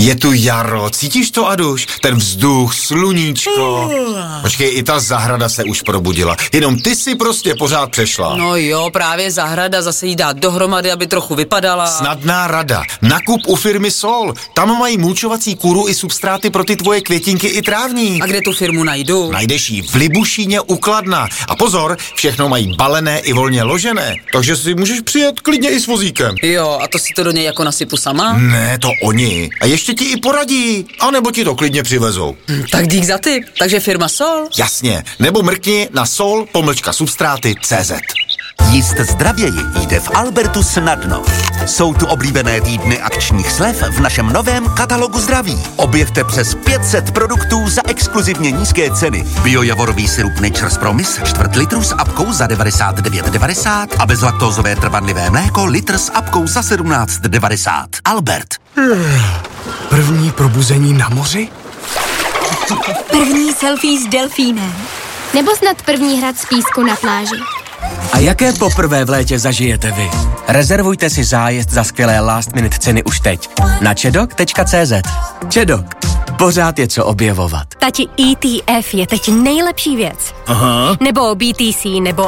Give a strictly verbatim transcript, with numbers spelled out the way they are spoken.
Je tu jaro, cítíš to, Aduš? Ten vzduch, sluníčko. Počkej, i ta zahrada se už probudila. Jenom ty si prostě pořád přešla. No jo, právě zahrada zase jí dát dohromady, aby trochu vypadala. Snadná rada. Nakup u firmy Sol. Tam mají mulčovací kůru i substráty pro ty tvoje květinky i trávník. A kde tu firmu najdu? Najdeš ji v Libušíně u Kladna. A pozor, všechno mají balené i volně ložené. Takže si můžeš přijet klidně i s vozíkem. Jo, a to si to do něj jako nasypu sama? Ne, to oni. A ještě ti i poradí. A nebo ti to klidně přivezou. Hm, tak dík za tip. Takže firma Sol? Jasně. Nebo mrkni na sol pomlčka substráty tečka cé zet. Jíst zdravěji jde v Albertu snadno. Jsou tu oblíbené týdny akčních slev v našem novém katalogu zdraví. Objevte přes pět set produktů za exkluzivně nízké ceny. Biojavorový sirup Nature's Promise čtvrt litru s apkou za devadesát devět devadesát a bezlaktózové trvanlivé mléko litr s apkou za sedmnáct devadesát. Albert. První probuzení na moři? První selfie s delfínem. Nebo snad první hrad z písku na pláži. A jaké poprvé v létě zažijete vy? Rezervujte si zájezd za skvělé last minute ceny už teď na čedok tečka cé zet. Čedok. Pořád je co objevovat. Tati, E T F je teď nejlepší věc. Aha. Nebo B T C, nebo